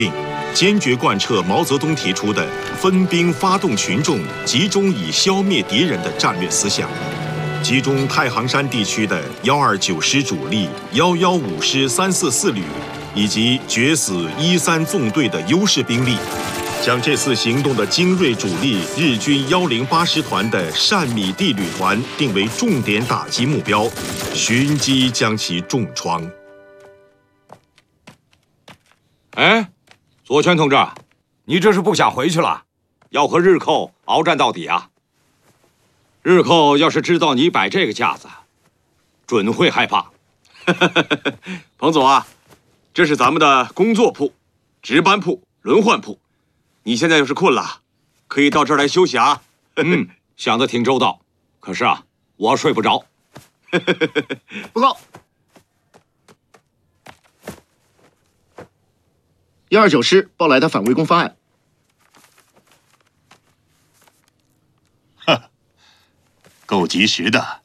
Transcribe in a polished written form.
坚决贯彻毛泽东提出的分兵发动群众，集中以消灭敌人的战略思想，集中太行山地区的129师主力、115师344旅以及决死13纵队的优势兵力，将这次行动的精锐主力日军108师团的单米地旅团定为重点打击目标，寻机将其重创。 哎，左权同志，你这是不想回去了？要和日寇鏖战到底啊？日寇要是知道你摆这个架子，准会害怕。 彭总啊，这是咱们的工作铺、值班铺、轮换铺。你现在要是困了，可以到这儿来休息啊。 想得挺周到。可是啊，我睡不着。 报告，129师报来的反围攻方案。 够及时的。